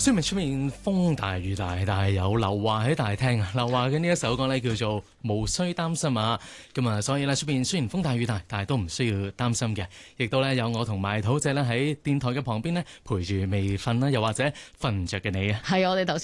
雖然出面風大雨大，但係有劉華喺大廳啊！劉華嘅呢一首歌呢，叫做《無需擔心》啊！咁啊，所以呢，出面雖然風大雨大，但係都唔需要擔心嘅。亦都呢，有我同埋土姐呢喺電台嘅旁邊呢，陪住未瞓啦，又或者瞓唔着嘅你啊！ 係我哋頭